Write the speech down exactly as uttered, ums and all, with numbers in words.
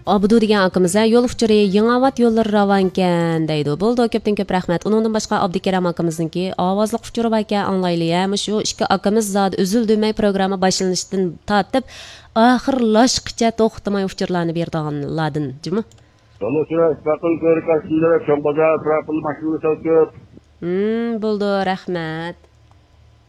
Abdu degan akamiz yo'l uchiri Yangiobod yo'llari ravankan deydi. Bo'ldi, ko'pdan ko'p rahmat. Uningdan boshqa Abdukaram akamizniki ovozli uchiri bor ekan, anglayli. Ham shu ikki akamiz zot uzildimay programma boshlanishidan tortib oxirlashgacha to'xtamay uchirlarni berdiganlardan, jimi? Bana şuna istakıl görükasıyla çok güzel bırakıl maşını söküp. Hmm, bo'ldi, rahmat.